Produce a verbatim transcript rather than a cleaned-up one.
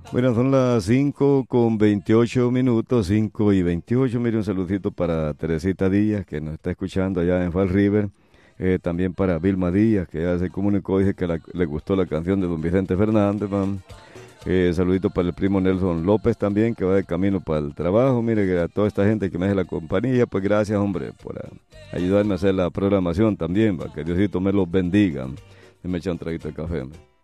Bueno, son las cinco con veintiocho minutos, cinco y veintiocho. Mire, un saludito para Teresita Díaz, que nos está escuchando allá en Fall River. Eh, también para Vilma Díaz, que ya se comunicó, dice que la- le gustó la canción de don Vicente Fernández. Man. Eh, saludito para el primo Nelson López también, que va de camino para el trabajo. Mire, que a toda esta gente que me hace la compañía, pues gracias, hombre, por ah, ayudarme a hacer la programación también, va, que Diosito me los bendiga. Y me echa un traguito de café, hombre.